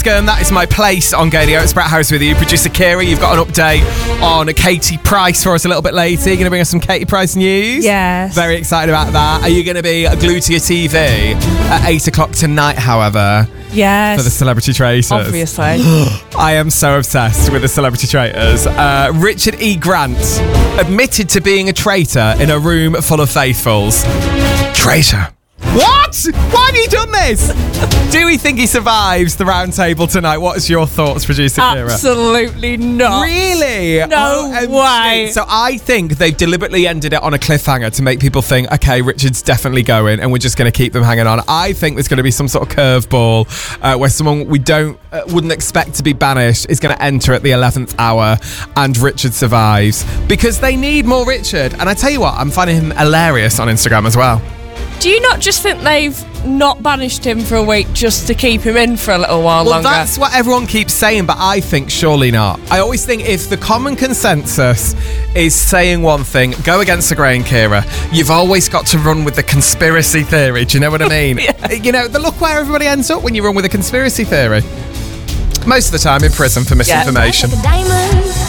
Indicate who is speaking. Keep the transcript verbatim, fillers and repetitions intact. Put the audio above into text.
Speaker 1: And that is my place on Gadio. It's Brett Harris with you. Producer Kira, you've got an update on Katie Price for us a little bit later. You're going to bring us some Katie Price news?
Speaker 2: Yes.
Speaker 1: Very excited about that. Are you going to be glued to your T V at eight o'clock tonight, however?
Speaker 2: Yes.
Speaker 1: For the Celebrity Traitors.
Speaker 2: Obviously.
Speaker 1: I am so obsessed with the Celebrity Traitors. Uh, Richard E. Grant admitted to being a traitor in a room full of faithfuls. Traitor. What? Why have you done this? Do we think he survives the round table tonight? What's your thoughts, producer Kira?
Speaker 2: Absolutely not.
Speaker 1: Really?
Speaker 2: No
Speaker 1: O M G.
Speaker 2: way.
Speaker 1: So I think they've deliberately ended it on a cliffhanger to make people think, okay, Richard's definitely going and we're just going to keep them hanging on. I think there's going to be some sort of curveball uh, where someone we don't uh, wouldn't expect to be banished is going to enter at the eleventh hour and Richard survives because they need more Richard. And I tell you what, I'm finding him hilarious on Instagram as well.
Speaker 2: Do you not just think they've not banished him for a week just to keep him in for a little while
Speaker 1: well,
Speaker 2: longer?
Speaker 1: Well, that's what everyone keeps saying, but I think surely not. I always think if the common consensus is saying one thing, go against the grain, Kira. You've always got to run with the conspiracy theory. Do you know what I mean? Yeah. You know, the look where everybody ends up when you run with a conspiracy theory. Most of the time in prison for misinformation.
Speaker 2: Yeah.